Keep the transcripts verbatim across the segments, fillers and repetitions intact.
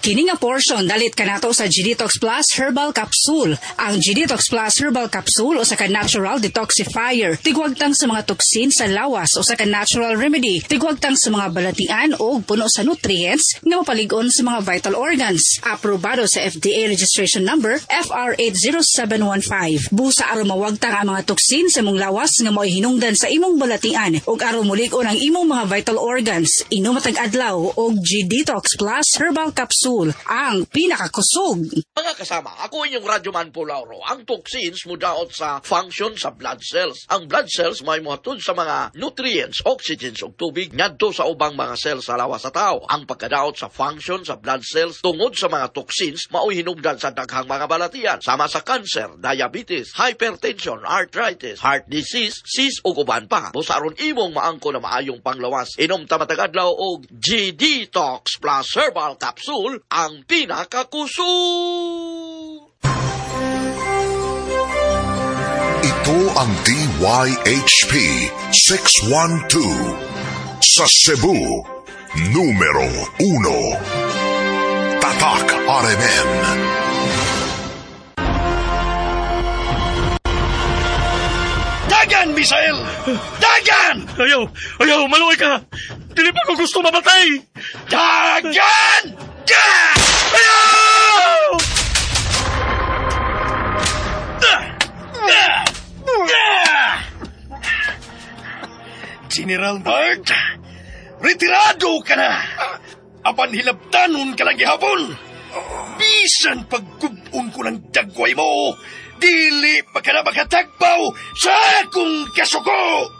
Kini nga portion dalit kanato sa G-Detox Plus Herbal Capsule. Ang G-Detox Plus Herbal Capsule o sa ka natural detoxifier, tigwagtang sa mga toksin sa lawas o sa ka natural remedy, tigwagtang sa mga balatian o puno sa nutrients nga mapalig-on sa mga vital organs. Aprobado sa F D A registration number F R eight zero seven one five. Busa aron mawagtang ang mga toksin sa imong lawas nga mo'y hinungdan sa imong balatian ug aron mulig-on ang imong mga vital organs. Inom matag adlaw og G-Detox Plus Herbal Capsule, ang pinakakusog. Mga kasama, ako inyong Radyoman Pulauro. Ang toxins mudaot sa function sa blood cells. Ang blood cells may muhatod sa mga nutrients, oxygens ug tubig ngadto sa ubang mga cells sa lawas sa tao. Ang pagkadaot sa function sa blood cells tungod sa mga toxins mao'y hinungdan sa daghang mga balatian sama sa cancer, diabetes, hypertension, arthritis, heart disease, cyst ug uban pa. Busa aron imong maangko na maayong panglawas, inom ta matag adlaw og G-Detox Plus Herbal Capsule, ang pinakakusog. Ito ang D Y H P six one two sa Cebu, numero uno. Tatak R M N. Dagan, Misael! Dagan! Ayaw! Ayaw! Maluwi ka! Dili pa ko gusto mamatay! Dagan! Dagan! Ayaw! General Bart, retirado ka na! Apan hilabtanon ka lang gihapon! Bisan pagkubun ko ng dagway mo, dili pa ka na makatagpaw sa akong kasuko!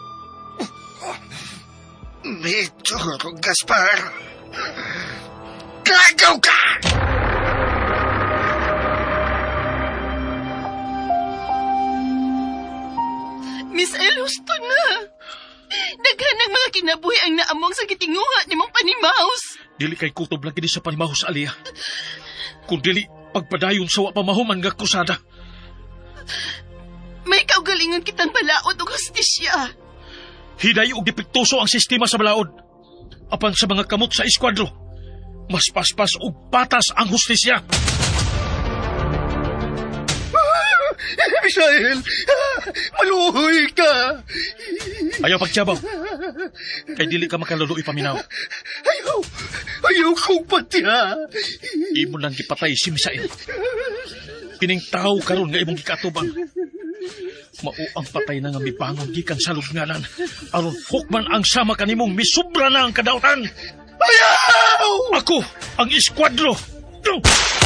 Medyo, Gaspar. Gagaw ka! Miss El, husto na. Daghan ang mga kinabuhi ang naamong sa gitinguha ni mong panimahos. Dili kay kutob lang gini sa panimahos, Alia. Kung dili, pagpadayon sa wapamahuman nga kusada. May kaugalingon kitang balaod o hustisya. Hiday og dipiktuso ang sistema sa balaod. Apan sa mga kamot sa eskwadro, mas paspas og patas ang hustisya. Misael, maluhoy ka! Ayaw pagtiyabaw. Kay dili ka makaluluoy paminaw. Ayaw! Ayaw kong patya! Imo lang gipatay si Misael. Kining tao karon nga imong gikatubang. Mao ang patay na nga mibangon gikan sa lugnanan. Aron hukman ang sama kanimong misubra na ang kadautan. Ayaw! Ako ang eskwadro.